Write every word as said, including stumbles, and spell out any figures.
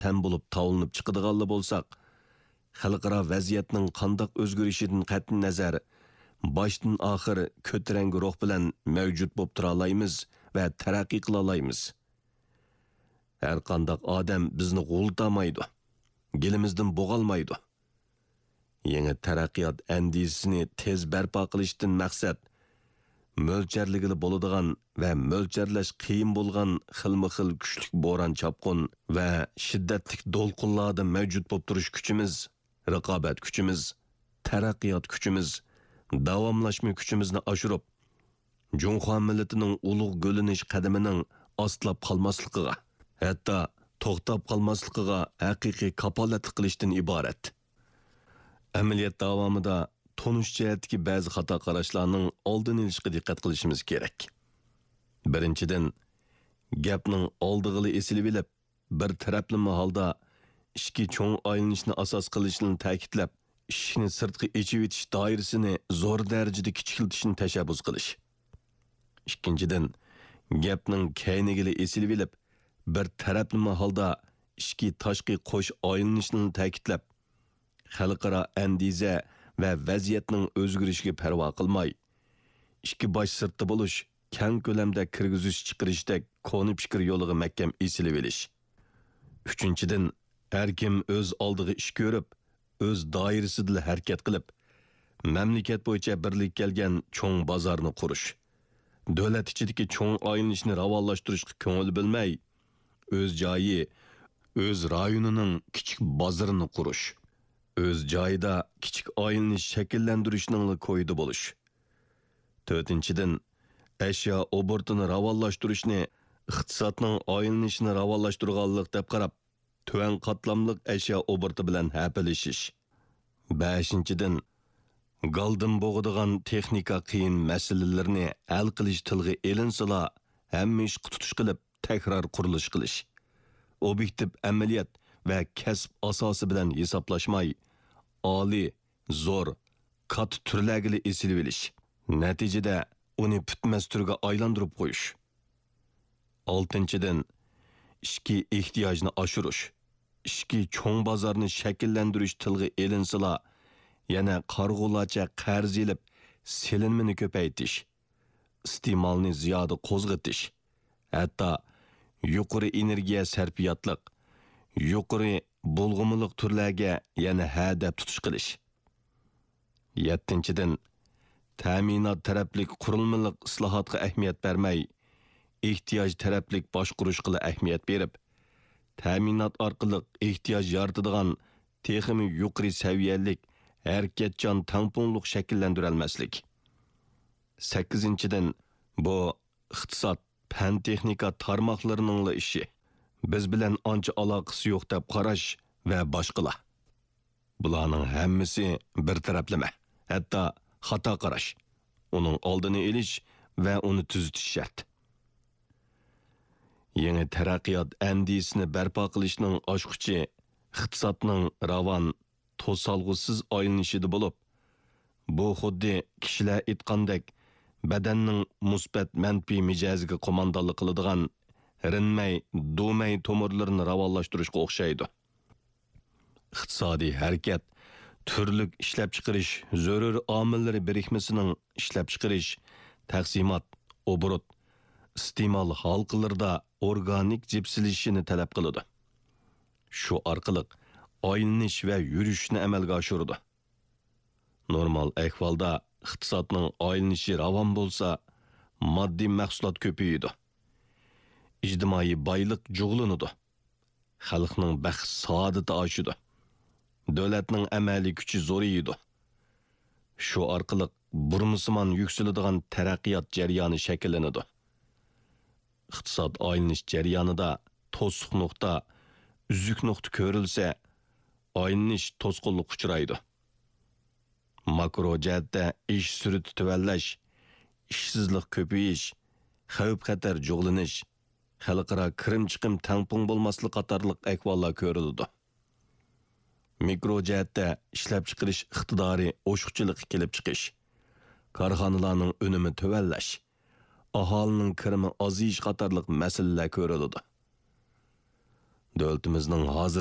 tan bo'lib tavlanib chiqadiganlar bo'lsak, xalqaro vaziyatning qandoq o'zgarishidan qat'iy nazar boshdan oxir ko'tarangi ruh bilan mavjud bo'lib tura olamiz va taraqqiy qila olamiz. Har qandoq odam bizni g'ultamaydi, gelimizdan bo'g'almaydi. Yangi taraqqiyot andisini tez barpo qilishdan maqsad mo'ljarligili bo'ladigan va mo'ljarlash qiyin bo'lgan xilma-xil kuchli bo'ron chopqin va shiddatli do'lqinlarda mavjud bo'lib turish kuchimiz, raqobat kuchimiz, taraqqiyot kuchimiz, davomlashma kuchimizni oshirib, Junxo millatining ulug' go'linish qadamining ostlab qolmasligiga, hatto to'xtab qolmasligiga haqiqiy kapolatlik qilishdan iborat. Amaliyot davomida tonish jihatdagi ba'zi xato qarashlarning oldini olishga diqqat qilishimiz kerak. Birinchidan, gapning oldig'ili esilib olib, bir taraflama holda ishki cho'ng aylanishni asos qilishni ta'kidlab, ishni sirtqi echib etish doirasini zo'r darajada kichiltishni tashabbus qilish. Ikkinchidan, gapning kaynigili esilib olib, bir taraflama holda ishki tashqi qo'sh aylanishni ta'kidlab, xalqaro andiza va vaziyatning o'zgarishiga parvo qilmay, ikki bosh sirtda bo'lish, keng ko'lamda kirgizish chiqarishdek koni fikr yo'liga mahkam esilib olish. Uchinchidan, har kim o'z oldiga ish ko'rib, o'z doirasida harakat qilib, mamlakat bo'yicha birlik kelgan cho'ng bozorni qurish. Davlat ichidagi cho'ng aylanishni rivojlantirishga ko'ngil bilmay, o'z joyi, o'z rayonining kichik bozorini qurish. O'z joyida kichik aylanishni shakllantirishning ko'yida bo'lish. To'rtinchidan, ashyo obortini rivojlantirishni iqtisodning aylanishini rivojlantirganlik deb qarab, tuvan qatlamliq ashyo oborti bilan hapilishish. Beshinchidan, galdim bo'g'adigan texnika qiyin masalalarni hal qilish tilga elinsila, hamma ish tutush qilib, takror qurilish qilish. Obyektiv amaliyat va kasb asosi bilan hisoblashmay, oliy, zo'r, kat turlarga esilib olish. Natijada uni bitmas turga aylantirib qo'yish. Oltinchidan, ishki ehtiyojni oshirish, ishki cho'ng bozorni shakllantirish tilga elinsila, yana qarg'ulacha qarz elib, selinmini ko'paytirish, iste'molni ziyoda qo'zg'atish, hatto yuqori energiya sarfiyotliq, yuqori bo'lg'imliq turlarga yana ha deb tutish qilish. Yettinchidan, ta'minot taraflik qurilmalik islohotga ahamiyat bermay, ehtiyoj taraflik boshqarishga ahamiyat berib, ta'minot orqali ehtiyoj yaratadigan texnik yuqori saviyalik harakatchan tamponliq shakllantirolmaslik. Sakkizinchidan, bu iqtisod, fan texnika tarmoqlarining ishi. Biz bilan ancha aloqasi yo'q deb qarash va boshqalar. Bularning hammasi bir taraflama, hatto xato qarash. Uning oldini olish va uni tuzatish shart. Yangi taraqqiyot andisini barpo qilishning oshquchi iqtisodning ravon, to'solg'usiz aylanishida bo'lib, bu xuddi kishilar aytgandek badanning musbat manfiy mijoziga qo'mondonlik qiladigan rinmay, do'may tomirlarini rivojlantirishga o'xshaydi. Iqtisodiy harakat, turlik ishlab chiqarish zarur omillari birikmasining ishlab chiqarish, taqsimot, obrot, iste'mol halqalarida organik jipsilishini talab qiladi. Shu orqali aylanish va yurishni amalga oshiradi. Normal ahvolda iqtisodning aylanishi ravon bo'lsa, moddiy mahsulot ko'payadi. İctimai baylık jug'lanadi. Xalqning baxt saodati oshadi. Davlatning amaliy kuchi zo'rayadi. Shu orqali burmusimon yuksaladigan taraqqiyot jarayoni shakllanadi. Iqtisod aylanish jarayonida to'siq nuqta, uzuk nuqta ko'rilsa, aylanish to'sqinlik uchraydi. Makro jihatda ish sur'ati tuvallash, ishsizlik ko'payish, xavf-xatar jug'lanish, xalqaro kirim-chiqim tangpung bo'lmaslik qatorliq ahvollar ko'rildi. Mikro jihatda ishlab chiqarish iqtidori o'shiqchilik kelib chiqish, korxonalarning unumi tuvallash, aholining kirimi oziyish qatorliq masalalar ko'rildi. Dövlətimizin hazır